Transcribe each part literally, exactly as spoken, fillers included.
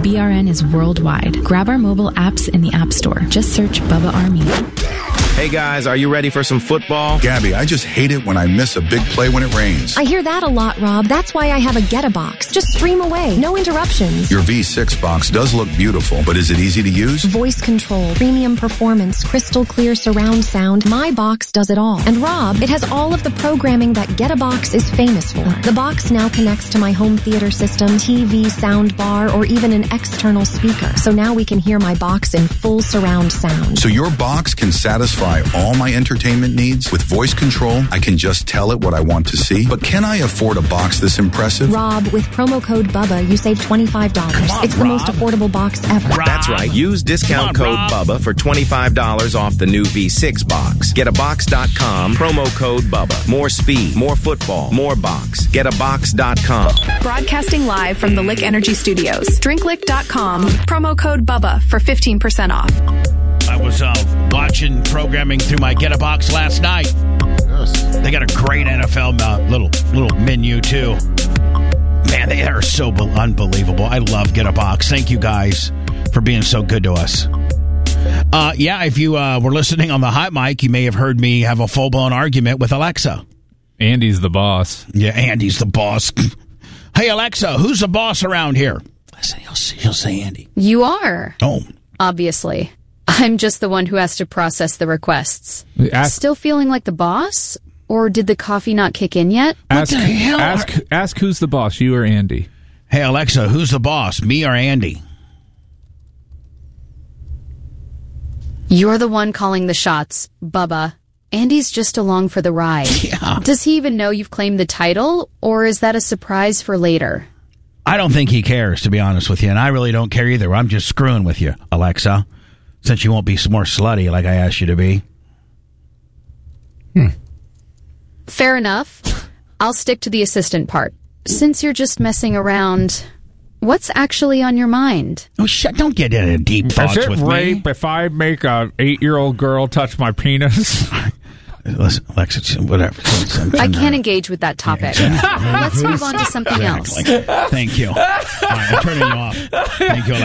B R N is worldwide. Grab our mobile apps in the App Store. Just search Bubba Army. Hey guys, are you ready for some football? Gabby, I just hate it when I miss a big play when it rains. I hear that a lot, Rob. That's why I have a Get-A-Box. Just stream away. No interruptions. Your V six box does look beautiful, but is it easy to use? Voice control, premium performance, crystal clear surround sound. My box does it all. And Rob, it has all of the programming that Get-A-Box is famous for. The box now connects to my home theater system, T V, sound bar, or even an external speaker. So now we can hear my box in full surround sound. So your box can satisfy all my entertainment needs? With voice control, I can just tell it what I want to see. But can I afford a box this impressive? Rob, with promo code BUBBA, you save twenty-five dollars. On, it's the Rob. most affordable box ever. Rob. That's right. Use discount on, code Rob. BUBBA for twenty-five dollars off the new V six box. Get a box dot com, promo code BUBBA. More speed, more football, more box. Get a box dot com. Broadcasting live from the Lick Energy Studios. drink lick dot com, promo code BUBBA for fifteen percent off. I was uh, watching programming through my Get-A-Box last night. Yes. They got a great N F L uh, little little menu, too. Man, they are so be- unbelievable. I love Get-A-Box. Thank you guys for being so good to us. Uh, yeah, if you uh, were listening on the hot mic, you may have heard me have a full-blown argument with Alexa. Andy's the boss. Yeah, Andy's the boss. Hey, Alexa, who's the boss around here? Listen, he'll, he'll say Andy. You are. Oh. Obviously. I'm just the one who has to process the requests. Ask, Still feeling like the boss? Or did the coffee not kick in yet? Ask, what the hell? Ask, Are... ask who's the boss, you or Andy? Hey, Alexa, who's the boss, me or Andy? You're the one calling the shots, Bubba. Andy's just along for the ride. Yeah. Does he even know you've claimed the title, or is that a surprise for later? I don't think he cares, to be honest with you, and I really don't care either. I'm just screwing with you, Alexa, since you won't be more slutty like I asked you to be. Hmm. Fair enough. I'll stick to the assistant part. Since you're just messing around, what's actually on your mind? Oh, shit, don't get into deep thoughts Is it with rape me. if I make a eight-year-old girl touch my penis? Listen, Alexa, whatever. I can't engage with that topic. Let's move on to something else. Thank you. All right, I'm turning you off. Thank you,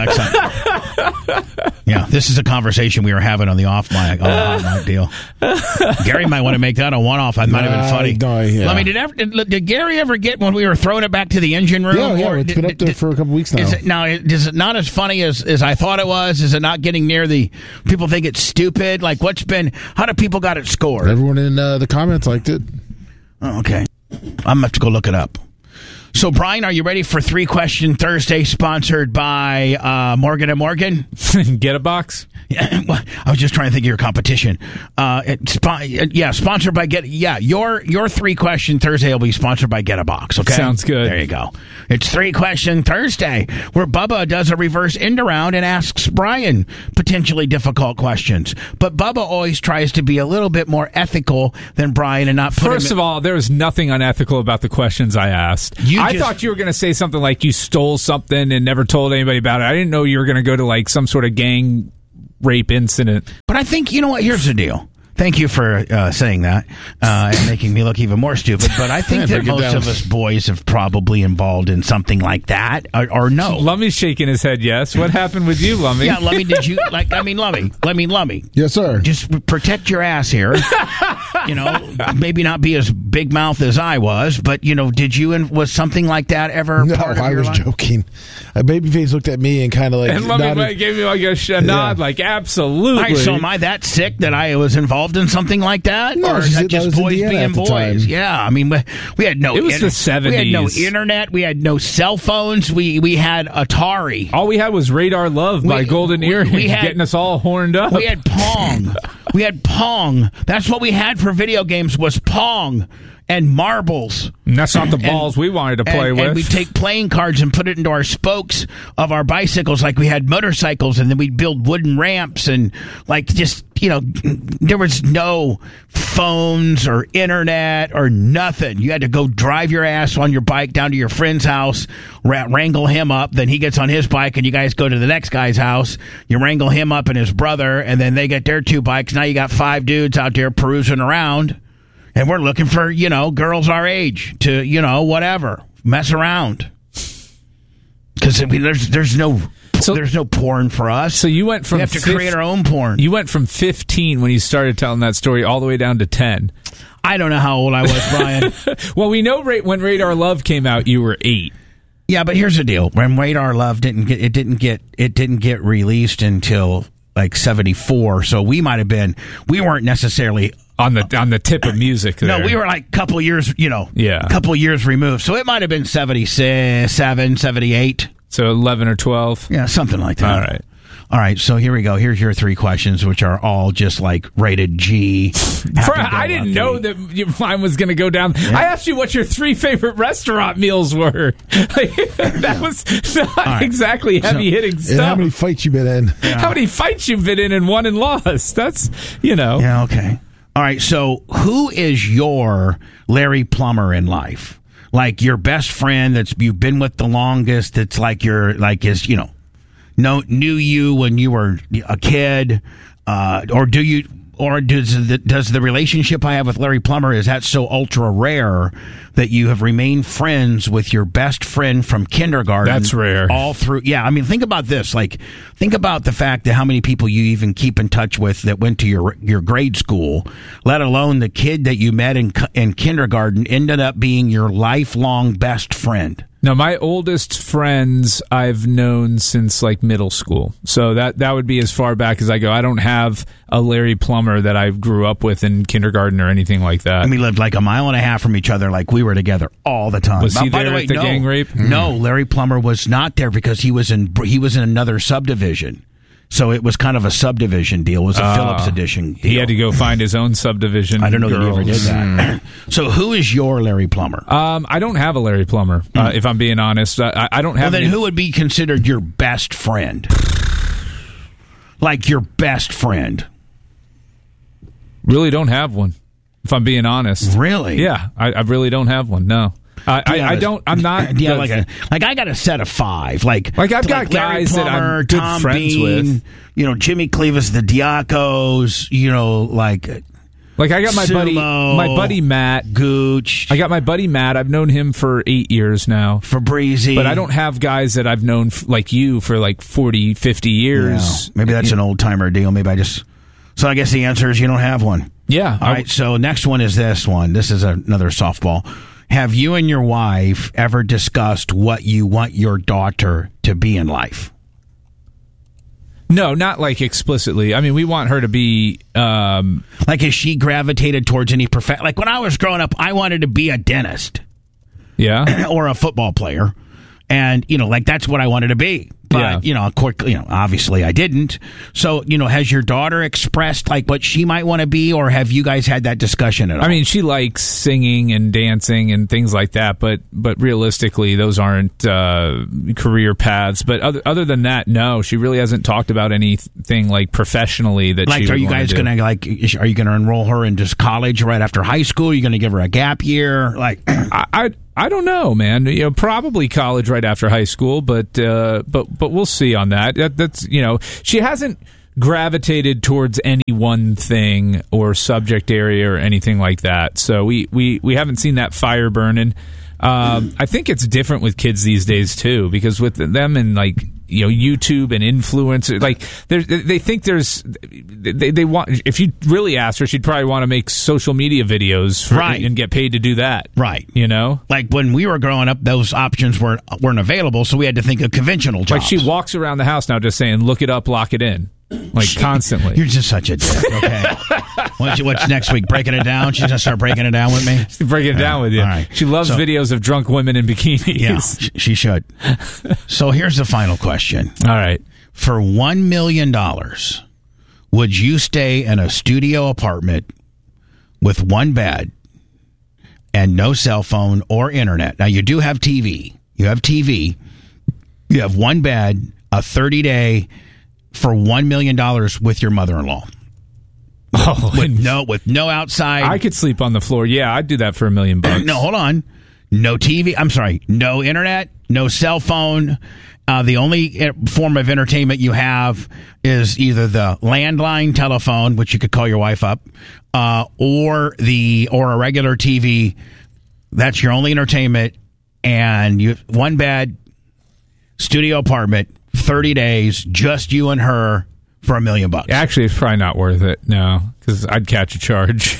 Alexa. Yeah, this is a conversation we were having on the off mic, on the hot mic deal. Gary might want to make that a one-off. That might have been funny. No, yeah. I mean, did, ever, did, did Gary ever get when we were throwing it back to the engine room? Yeah, yeah, or it's did, been up there did, for a couple weeks now. Is it, now, is it not as funny as, as I thought it was? Is it not getting near the... People think it's stupid? Like, what's been... How do people got it scored? Everyone in uh, the comments liked it. Oh, okay. I'm going to have to go look it up. So, Brian, are you ready for Three Question Thursday, sponsored by uh, Morgan and Morgan? Get a box? Yeah, well, I was just trying to think of your competition. Uh, it, spo- yeah, sponsored by Get. Yeah, your your Three Question Thursday will be sponsored by Get a Box. Okay, sounds good. There you go. It's Three Question Thursday, where Bubba does a reverse end around and asks Brian potentially difficult questions. But Bubba always tries to be a little bit more ethical than Brian and not put First him of all, there was nothing unethical about the questions I asked. You I just, thought you were going to say something like you stole something and never told anybody about it. I didn't know you were going to go to like some sort of gang rape incident. But I think, you know what, here's the deal. Thank you for uh, saying that uh, and making me look even more stupid. But I think that most of us boys have probably involved in something like that, or, or no. Lummy's shaking his head yes. What happened with you, Lummy? Yeah, Lummy, did you, like, I mean, Lummy, I mean, Lummy. Yes, sir. Just protect your ass here. You know, maybe not be as big mouth as I was, but, you know, did you, and was something like that ever no, part of I your was life? joking. A babyface looked at me and kind of like... And Lummy nodded. gave me like a sh- nod, like, absolutely. All right, so am I that sick that I was involved in something like that? No, or is that that just was boys Indiana being at the boys? time. Yeah, I mean, we, we had no... It was the seventies. We had no internet. We had no cell phones. We we had Atari. All we had was Radar Love by We- Golden we- Earring, we had- getting us all horned up. We had Pong. We had Pong. That's what we had for video games, was Pong and marbles. And that's not the And- balls we wanted to play and, with. And we'd take playing cards and put it into our spokes of our bicycles like we had motorcycles, and then we'd build wooden ramps and, like, just, you know, there was no phones or internet or nothing. You had to go drive your ass on your bike down to your friend's house, ra- wrangle him up, then he gets on his bike and you guys go to the next guy's house. You wrangle him up and his brother, and then they get their two bikes. Now you got five dudes out there perusing around. And we're looking for, you know, girls our age to, you know, whatever, mess around. Because because I mean, there's there's no So- there's no porn for us. So you went from we have to fif- create our own porn. You went from fifteen when you started telling that story all the way down to ten. I don't know how old I was, Brian. Well, we know ra- when Radar Love came out, you were eight. Yeah, but here's the deal: when Radar Love didn't get it didn't get it didn't get released until like seventy-four. So we might have been we weren't necessarily on the on the tip of music. There. No, we were like a couple years, you know, Yeah. a couple years removed. So it might have been seventy-seven, seventy-eight. So eleven or twelve. Yeah, something like that. All right. All right, so here we go. Here's your three questions, which are all just like rated G. For, I didn't know that you, mine was going to go down. Yeah. I asked you what your three favorite restaurant meals were. Like, that was not right. exactly heavy so, hitting stuff. And how many fights you been in? Yeah. How many fights you've been in and won and lost? That's, you know. Yeah, okay. All right, so who is your Larry Plummer in life? Like your best friend that's you've been with the longest, that's like your, like is, you know, know, knew you when you were a kid, uh, or do you, or does the, does the relationship I have with Larry Plummer, is that so ultra rare that you have remained friends with your best friend from kindergarten? That's rare. All through, yeah. I mean, think about this. Like, think about the fact that how many people you even keep in touch with that went to your your grade school, let alone the kid that you met in in kindergarten ended up being your lifelong best friend. Now, my oldest friends I've known since like middle school, so that that would be as far back as I go. I don't have a Larry Plummer that I grew up with in kindergarten or anything like that. And we lived like a mile and a half from each other, like we were together all the time. Was he By there the way, at the no, gang rape? No, Larry Plummer was not there because he was in he was in another subdivision. So it was kind of a subdivision deal. It was a uh, Phillips edition deal. He had to go find his own subdivision. I don't know girls. that he ever did that. So who is your Larry Plummer? Um, I don't have a Larry Plummer, mm. uh, if I'm being honest. I, I don't have. Well, then any... who would be considered your best friend? Like your best friend? Really don't have one, if I'm being honest. Really? Yeah, I, I really don't have one, no. I, I, I don't. I'm not. Yeah, the, like a like I got a set of five. Like like I've got like Larry guys Plummer, that I'm good Tom friends Bean, with. You know, Jimmy Clevis, the Diacos. You know, like like I got my Sumo, buddy, my buddy Matt Gooch. I got my buddy Matt. I've known him for eight years now. Fabrizi. But I don't have guys that I've known f- like you for like forty, fifty years. Yeah. Maybe that's you an old timer deal. Maybe I just. So I guess the answer is you don't have one. Yeah. All right. So next one is this one. This is another softball. Have you and your wife ever discussed what you want your daughter to be in life? No, not like explicitly. I mean, we want her to be... Um, like, has she gravitated towards any profession? Like, when I was growing up, I wanted to be a dentist. Yeah. Or a football player. And, you know, like, that's what I wanted to be. But, yeah. you know, quick, you know, obviously I didn't. So, you know, has your daughter expressed, like, what she might want to be, or have you guys had that discussion at all? I mean, she likes singing and dancing and things like that, but but realistically, those aren't uh, career paths. But other other than that, no, she really hasn't talked about anything, like, professionally that like, she are you guys going to, like, is, are you going to enroll her in just college right after high school? Are you going to give her a gap year? Like, I... I I don't know, man. You know, probably college right after high school, but uh, but but we'll see on that. that. That's you know, she hasn't gravitated towards any one thing or subject area or anything like that. So we we, we haven't seen that fire burning. Um, I think it's different with kids these days too, because with them and like you know YouTube and influencers, like they think there's they, they want. If you really asked her, she'd probably want to make social media videos for, right. and get paid to do that. Right. You know, like when we were growing up, those options weren't weren't available, so we had to think of conventional jobs. Like she walks around the house now just saying, "Look it up, lock it in." Like constantly. You're just such a dick. Okay. what's, what's next week? Breaking it down? She's gonna start breaking it down with me. She's breaking it down with you. All right. She loves so, videos of drunk women in bikinis. Yeah, she should. So here's the final question. All right. For one million dollars, would you stay in a studio apartment with one bed and no cell phone or internet? Now you do have T V. You have T V. You have one bed, a thirty day. For one million dollars with your mother-in-law. Oh, with no, with no outside. I could sleep on the floor. Yeah, I'd do that for a million bucks. No, hold on. No T V. I'm sorry. No internet. No cell phone. Uh, the only form of entertainment you have is either the landline telephone, which you could call your wife up, uh, or the or a regular T V. That's your only entertainment, and you one bed. studio apartment, thirty days, just you and her for a million bucks. Actually, it's probably not worth it. No, because I'd catch a charge.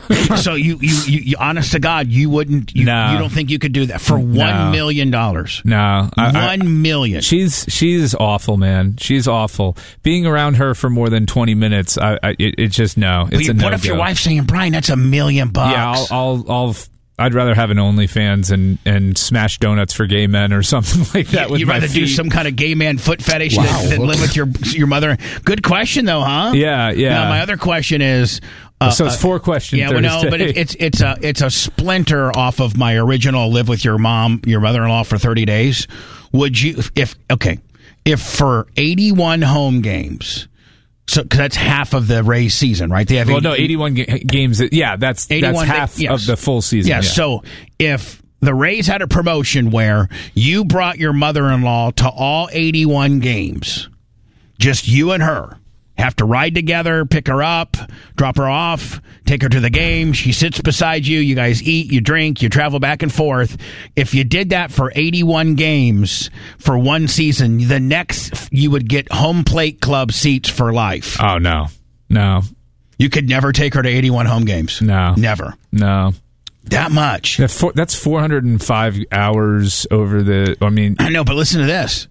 So you, you, you, you, honest to God, you wouldn't. You, no. you don't think you could do that for no. one million dollars? No, I, one I, million. She's she's awful, man. She's awful. Being around her for more than twenty minutes, I, I it, it's just no. It's But a what no if your wife's saying, Brian, that's a million bucks? Yeah, I'll, I'll, I'll. I'd rather have an OnlyFans and, and smash donuts for gay men or something like that. You, with you'd my rather feet. do some kind of gay man foot fetish Wow. than, than live with your your mother. Good question, though, huh? Yeah, yeah. Now, my other question is. Uh, so it's four questions. Yeah, well, no, but it, it's it's a it's a splinter off of my original live with your mom, your mother-in-law for thirty days. Would you, if okay, if for eighty-one home games, so cause that's half of the Rays season, right? They have well, eighty, no, eighty-one ga- games. Yeah, that's that's half yes. of the full season. Yeah, Yeah. so if the Rays had a promotion where you brought your mother-in-law to all eighty-one games, just you and her. Have to ride together, pick her up, drop her off, take her to the game. She sits beside you. You guys eat, you drink, you travel back and forth. If you did that for eighty-one games for one season, the next you would get home plate club seats for life. Oh, no. No. You could never take her to eighty-one home games. No. Never. No. That much. That four, that's four hundred five hours over the, I mean. I know, but listen to this.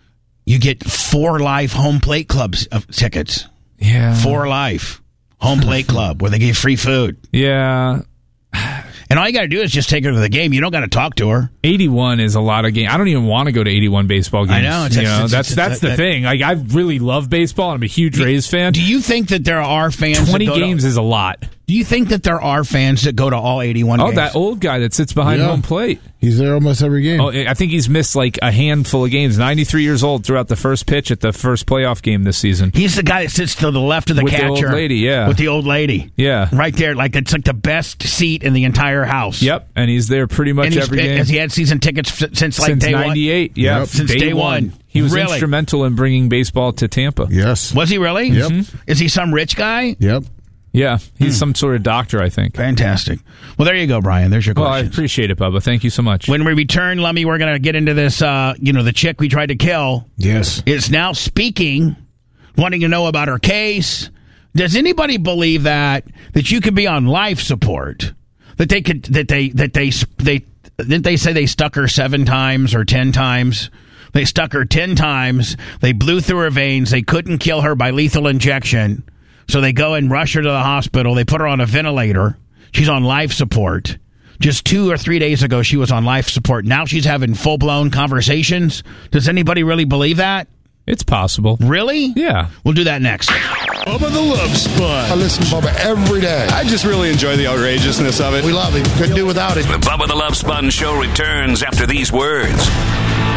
You get four life home plate clubs of tickets. Yeah. Four life home plate club where they give free food. Yeah. And all you got to do is just take her to the game. You don't got to talk to her. eighty-one is a lot of games. I don't even want to go to eighty-one baseball games. I know. It's, you it's, know it's, that's it's, that's it's, the that, thing. Like, I really love baseball. I'm a huge Rays fan. Do you think that there are fans twenty that go games to, is a lot. Do you think that there are fans that go to all eighty-one Oh, games? that old guy that sits behind Yeah. home plate. He's there almost every game. Oh, I think he's missed like a handful of games. ninety-three years old throughout the first pitch at the first playoff game this season. He's the guy that sits to the left of the With the catcher. old lady, yeah. With the old lady. Yeah. Right there. Like, it's like the best seat in the entire house. Yep, and he's there pretty much And he's, every game. has he had season tickets f- since like Since day one? ninety-eight, yeah. Yep. Since day one. He was Really? instrumental in bringing baseball to Tampa. Yes. Was he really? Yep. Mhm. Is he some rich guy? Yep. Yeah, he's Hmm. some sort of doctor, I think. Fantastic. Well, there you go, Brian. There's your Well, I question. appreciate it, Bubba. Thank you so much. When we return, Lummy, we're going to get into this, uh, you know, the chick we tried to kill Yes. is now speaking, wanting to know about her case. Does anybody believe that, that you could be on life support? That they could, that they, that they, they, didn't they say they stuck her seven times or ten times? They stuck her ten times. They blew through her veins. They couldn't kill her by lethal injection. So they go and rush her to the hospital. They put her on a ventilator. She's on life support. Just two or three days ago, she was on life support. Now she's having full-blown conversations. Does anybody really believe that? It's possible. Really? Yeah. We'll do that next. Bubba the Love Sponge. I listen to Bubba every day. I just really enjoy the outrageousness of it. We love him. Couldn't do without it. The Bubba the Love Sponge Show returns after these words.